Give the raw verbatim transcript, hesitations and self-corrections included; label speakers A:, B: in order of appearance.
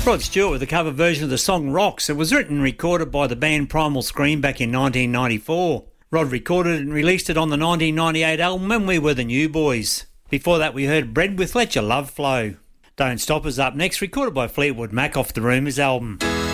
A: Rod Stewart with a cover version of the song Rocks. It was written and recorded by the band Primal Scream back in nineteen ninety-four. Rod recorded it and released it on the nineteen ninety-eight album When We Were the New Boys. Before that we heard Bread with Let Your Love Flow. Don't Stop Us up next, recorded by Fleetwood Mac off the Rumours album.